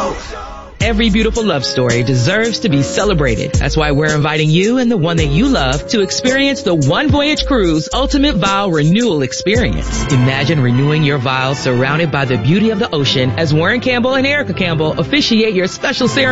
Every beautiful love story deserves to be celebrated. That's why we're inviting you and the one that you love to experience the One Voyage Cruise Ultimate Vow Renewal Experience. Imagine renewing your vows surrounded by the beauty of the ocean as Warren Campbell and Erica Campbell officiate your special ceremony